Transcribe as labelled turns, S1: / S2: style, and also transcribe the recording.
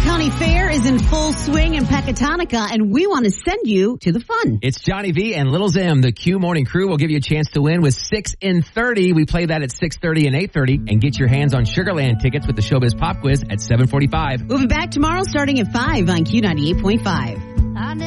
S1: County Fair is in full swing in Pecatonica, and we want to send you to the fun.
S2: It's Johnny V and Little Zim. The Q Morning Crew will give you a chance to win with 6 in 30. We play that at 6:30 and 8:30. And get your hands on Sugarland tickets with the Showbiz Pop Quiz at 7:45.
S1: We'll be back tomorrow starting at 5 on Q98.5.